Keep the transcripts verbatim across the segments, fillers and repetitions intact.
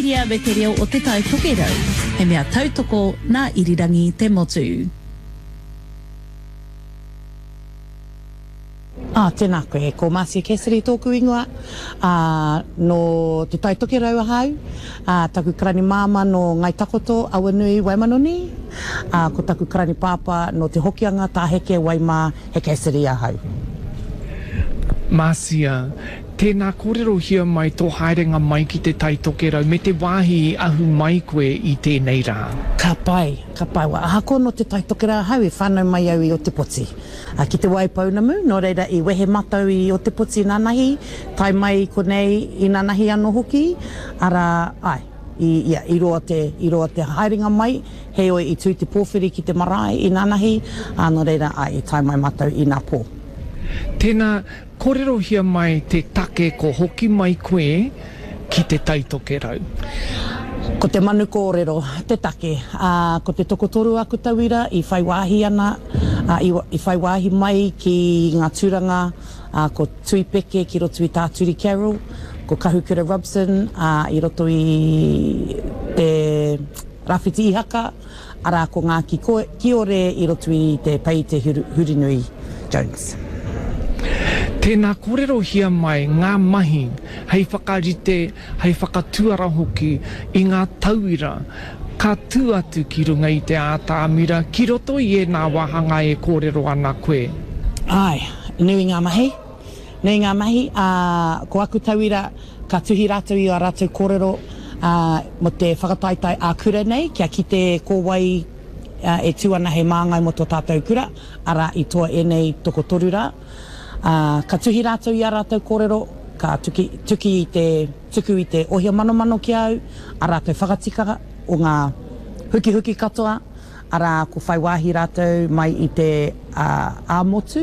hia me te reo o te tai tokerau, he mea tautoko nā irirangi te motu. Ah, tēnā koe, ko Marcia Cassidy tōku ingoa, uh, no te tai tokerau ahau, uh, taku karani māma no Ngai Takoto, Awanui, Waimanoni, uh, ko taku karani pāpā no te hokianga tā heke Waima, he Cassidy ahau. Marcia, tēnā kōrero hia mai tō haerenga mai ki te tai tokerau, me te wāhi ahu mai koe i tēnei rā. Ka pai, ka pai wa. Ahako no te tai tokerau ahau e whānau mai au i o te poti. Uh, ki te waipaunamu, no reira i wehe matau i o te poti i nānahi, tai mai konei i nānahi anō hoki, ara, ai, i, ia, i roa te, i roa te haerenga mai, he oi i tū te pōwhiri ki te marae i nānahi, uh, no reira, ai, i tai mai matau i nā pō. Tēnā, kōrero hia mai te take ko hoki mai koe ki te tai tokerau. Ko te manu kōrero, te take, uh, ko te tokotoru aku tauira, i whai wāhi ana, uh, i, i whai wāhi mai ki ngā tūranga, uh, ko Tui Peke ki roto i Tāturi Carol, ko Kahukura Robson, uh, i roto i te Rāwhiti Ihaka, ara ko ngā ki Kiore i roto i te Pai te Hurinui Jones. Tēnā kōrero hia mai ngā mahi, hei whakarite, hei whakatuara hoki i ngā tauira, ka tū atu ki runga i te ātāmira, ki roto i e nā wahanga e kōrero ana koe. Ai, nui ngā mahi, nui ngā mahi, uh, ko aku tauira, ka tuhi rātou i a rātou kōrero, uh, mo te whakataitai a kura nei, kia ki te kōwai uh, e tuana he māngai mo tō tātou kura, ara i toa e nei toko toru rā. Uh, ka tuhi rātou i a rātou kōrero, ka tuki, tuki i te, tuku i te ohia manomano ki au, a rātou whakatika o ngā huki huki katoa, ara ko whai wāhi rātou mai i te uh, āmotu.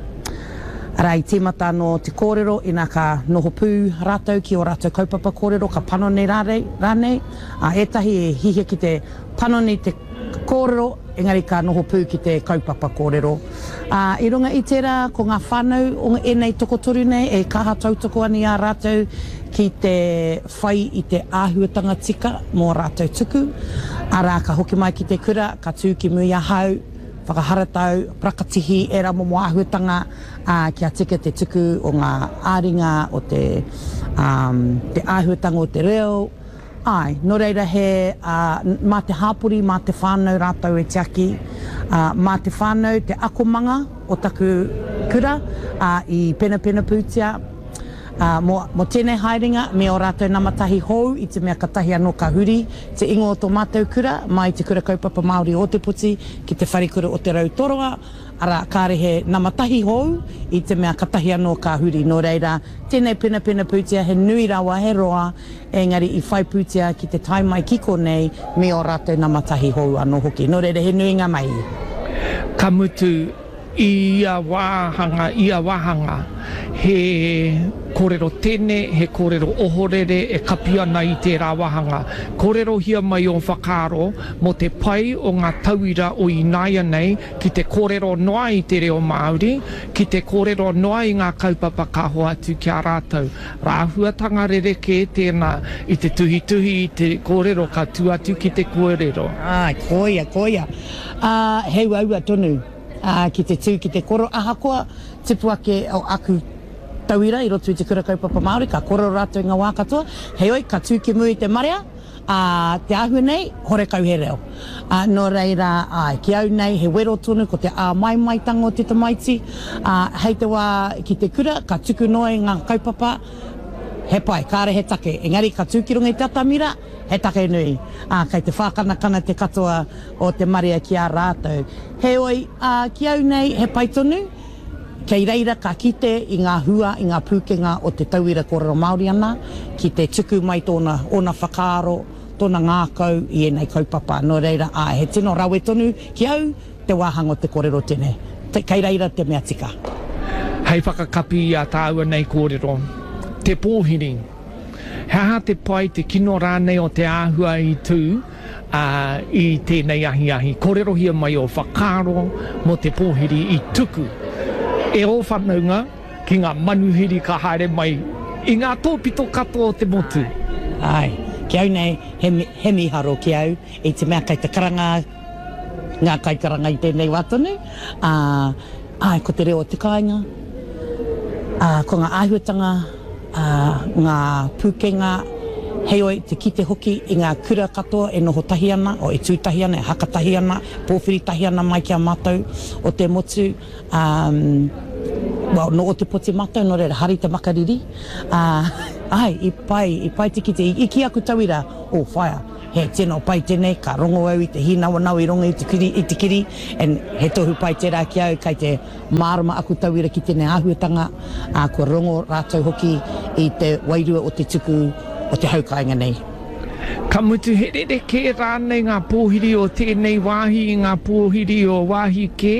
Ara i tīmata no te kōrero, ina ka noho pū rātou ki o rātou kaupapa kōrero, ka panone rāre, rānei, a uh, etahi e hihe ki te panone te kōrero, engari ka noho pū ki te kaupapa kōrero. Uh, I runga i tērā, ko ngā whānau o e nei tokotoru nei, e kaha tautoko ani a rātou ki te whai i te āhuatanga tika mō rātou tuku. Ara ka hoki mai ki te kura, ka tū ki mui a hau, whakaharatau, prakatihi, e rā momo āhuatanga uh, ki a tika te tuku o ngā āringa o te, um, te āhuatanga o te reo. Ai, no reira he, uh, mā te hāpuri, mā te whānau rātou e tiaki, uh, mā te whānau, te akomanga o taku kura, uh, i pena pena pūtia, uh, mo, mo tēnei haerenga, me o rātou namatahi hou, i te mea katahi anō ka huri, te ingo o tō mātou kura, mai te kura kaupapa Māori o te puti, ki te wharikura o te rautoroa, ara kārehe namatahi hou, i te mea katahi anō ka huri, no reira, tēnei pena pena pūtia, he nui rawa, he roa, engari i whai pūtia ki te tai mai kiko nei, me o rātou namatahi hou anō hoki. No reira, he nui ngā mai. Ka mutu i ia wāhanga, ia wāhanga, he kōrero tēne, he kōrero ohorere e kapi ana i tērā wāhanga. Kōrero hia mai o whakaro mo te pai o ngā tauira o Inaia nei ki te kōrero noa i te reo Māori, ki te kōrero noa i ngā kaupapa ka hoa atu ki a rātou. Rāhuatanga rereke tēnā i te tuhi tuhi i te kōrero ka tu atu ki te kōrero. Ai, koia, koia. Uh, hei waua tonu. Uh, ki te tū, ki te koro ahakoa, tipu ake o aku tauira i roto i te kura kaupapa Māori, ka koro rātou ngā wā katoa, hei oi, ka tū ki mui te marea, uh, te ahu nei, hore kau he reo. Uh, no reira, ai, ki au nei, he wero tonu, ko te a mai mai tango te tamaiti, uh, hei te wā ki te kura, ka tuku noe ngā kaupapa, he pai, kāre he take, engari ka tū ki runga i te atamira, he take nui. Ah, kei te whākanakana te katoa o te marea ki a rātou. He oi, uh, ki au nei, he pai tonu, kei reira ka kite i ngā hua, i ngā pūkenga o te tauira kōrero Māori ana, ki te tuku mai tōna, ona whakaaro, tōna ngākau i e nei kaupapa. No reira, ah, he tino rawe tonu ki au, te wāhanga o te kōrero tēne. Te, kei reira te mea tika. Hei whakakapi a tāua nei kōrero, te pōhiri. Hea te pai te kino rānei o te āhua i tū uh, i tēnei ahi ahi. Kōrero hia mai o whakaro mo te pōhiri i tuku. E o whanaunga ki ngā manuhiri ka haere mai i ngā tōpito katoa o te motu. Ai, Ki au nei, he, he miharo ki au, i te mea kai te karanga, ngā kai karanga i tēnei watonu. Uh, ai, ko te reo o te kāinga, uh, ko ngā āhuatanga, uh, ngā pūkenga, heoi te kite hoki i ngā kura katoa e noho tahi ana, o e tūtahi ana, e hakatahi ana, pōwhiri tahi ana mai ki a mātou o te motu. Um, well, no o te poti mātou, no reira, hari te makariri. Uh, ai, i pai, i pai te kite, i ki aku tauira, o oh, whaia, he tēnā pai tēnei, ka rongo au i te hinawa nau i rongo i te kiri, i te kiri, and he tohu pai tērā ki au, kai te mārama aku tauira ki tēnei āhuatanga, uh, kua rongo rātou hoki i te wairua o te tuku o te haukainga nei. Ka mutu herere ke rānei ngā pōhiri o tēnei wāhi i ngā pōhiri o wāhi ke?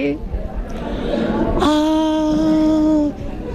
Uh,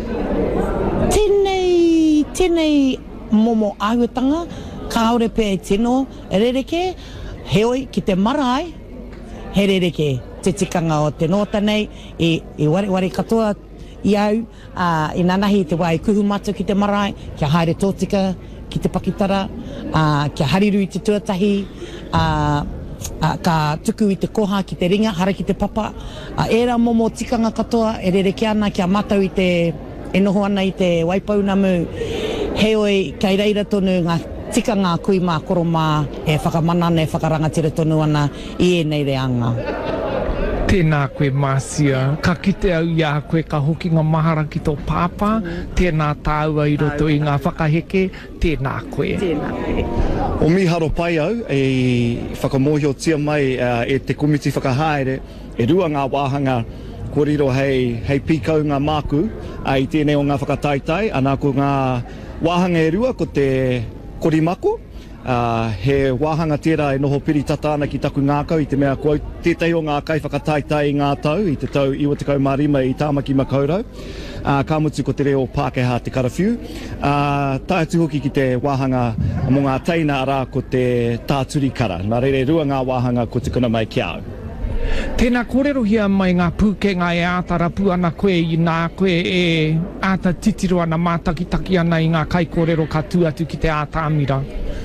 tēnei, tēnei momo āhuatanga, kāore pē tino, e rereke, heoi ki te marae, he rereke te tikanga o te nota nei, i, i ware, ware katoa i au, uh, i nanahi te wai kuhu matu ki te marae, kia haere tōtika, ki te pakitara, uh, kia hariru i te tuatahi, uh, uh, ka tuku i te koha ki te ringa, hara ki te papa. Uh, era momo tikanga katoa, e rereke ana kia matau i te, e noho ana i te waipaunamu, heoi kai reira tonu ngā tikanga kui mā koro mā, e whakamanana, e whakarangatira tonu ana i e nei reanga. Tēnā koe māsia, ka kite au ia koe ka hoki ngā mahara ki tō pāpā, tēnā tāua i roto i ngā whakaheke, tēnā koe. Tēnā koe. O miharo pai au, e whakamohio tia mai uh, e te komiti whakahaere, e rua ngā wāhanga kōrero hei, hei pīkau ngā māku, uh, i tēnei o ngā whakataitai, anā ko ngā wāhanga e rua ko te korimako, Uh, he wāhanga tērā e noho piri tata ana ki taku ngākau i te mea kua tētai o ngā kai whakataitai i ngā tau i te tau iwa te kaumārima i tāmaki makaurau. Uh, ka mutu ko te reo Pākehā te karawhiu. Uh, Tātu hoki ki te wāhanga mō ngā teina arā ko te tāturi kara. Nā reire rua ngā wāhanga ko te kuna mai ki au. Tēnā kōrero hia mai ngā pūkenga e āta rapu ana koe i nā koe e āta titiro ana mātakitaki ana i ngā kai kōrero ka tuatu ki te āta amira.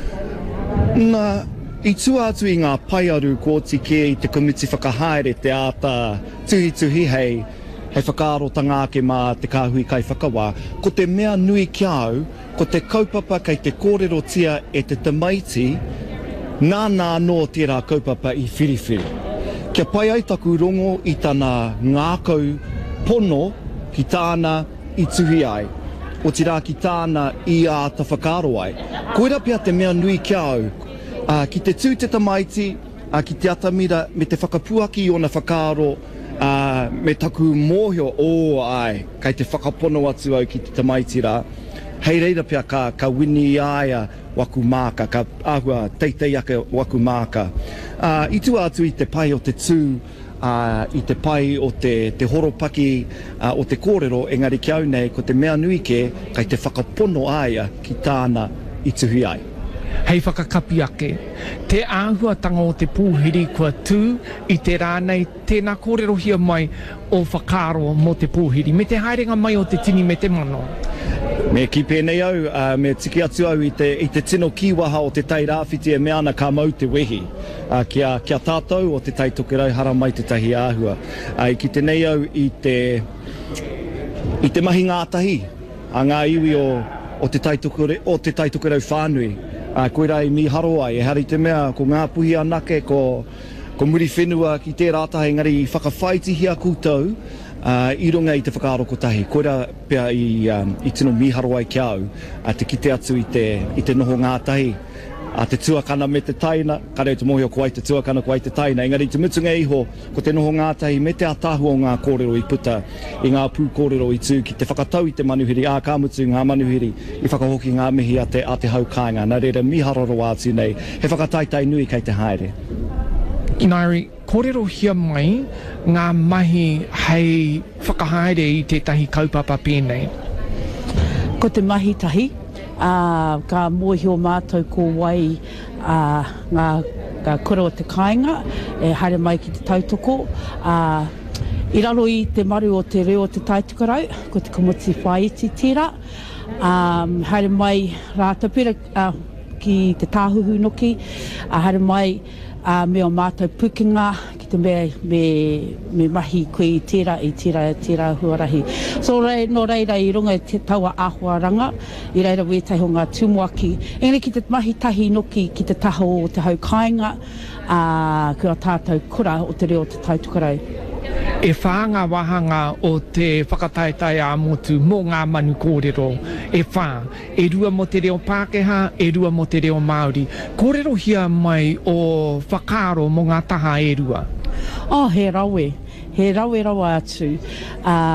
Nā, i tua atu i ngā paiaru kōti ke i te komiti whakahaere te āta tuhi tuhi hei, hei whakaarotanga ake mā te kāhui kai whakawā, ko te mea nui kia au, ko te kaupapa kei te kōrero tia e te tamaiti, nā nā no tērā kaupapa i whiriwhiri. Kia pai ai taku rongo i tana ngākau pono ki tāna i tuhi ai. O tira ki tāna i a ta whakaro ai. Koira pia te mea nui kia au, uh, ki te tū te tamaiti, uh, ki te atamira, me te whakapuaki i ona whakaro, uh, me taku mōhio, o oh, ai, kai te whakapono atu au ki te tamaiti rā. Hei reira pia ka, ka wini aia waku māka, ka ahua teitei ake waku māka. Uh, I tua atu i te pai o te tū, Uh, i te pai o te, te horopaki uh, o te kōrero, engari ki au nei, ko te mea nui ke, kai te whakapono aia ki tāna i tuhi ai. Hei whakakapi ake, te āhuatanga o te pūhiri kua tū i te rānei, tēnā kōrero hia mai o whakaro mo te pūhiri, me te haerenga mai o te tini me te mano. Me ki pēnei au, uh, me tiki atu au i te, i te tino kiwaha o te tai rāwhiti e meana ka mau te wehi. Uh, kia, kia tātou o te tai tokerau hara mai te tahi āhua. Uh, ki te nei au i te, i te mahi ngātahi, a ngā iwi o, o te tai tokerau, o te tai tokerau whānui. Uh, koera i mi haro ai, e hari te mea ko ngā puhi anake, ko, ko muri whenua ki te rātahi, ngari i whakawhaiti hia kūtau, Uh, i runga i te whakaaro kotahi, koera pia i, um, i tino miharo ai kia au, uh, te kite atu i te, i te noho ngātahi, uh, te tuakana me te taina, ka reo te mohi o kuai te tuakana kuai te taina, engari te mutunga iho, ko te noho ngātahi, me te atahu o ngā kōrero i puta, i ngā pū kōrero i tū, ki te whakatau i te manuhiri, ā kā mutu ngā manuhiri, i whakahoki ngā mihi a te, a te haukainga, nā reira miharoro atu nei, he whakataitai nui kei te haere. Inairi, kōrero hia mai ngā mahi hei whakahaere i tētahi kaupapa pēnei. Ko te mahi tahi, uh, ka mōhio mātou ko wai uh, ngā, ngā kura o te kāinga, e haere mai ki te tautoko. Uh, I raro i te maru o te reo o te taitukarau, ko te komoti whaiti tira. Um, haere mai rātou pera, uh, ki te tāhuhu noki, a haere mai a me o mātou pukinga ki te mea me, me mahi koe i tērā, i tērā, tērā huarahi. So rei, no reira i runga i te taua āhuaranga, i reira wētai ho ngā tūmoaki. Engari ki te mahi tahi noki ki te taho o te haukainga, a kua tātou kura o te reo te tautukarau. E whāanga wahanga o te whakataetai a motu mō ngā manu kōrero. E whā, e rua mo te reo Pākehā, e rua mo te reo Māori. Kōrero hia mai o whakaaro mō ngā taha e rua. Oh, he rawe. He rawe rawa atu. Uh,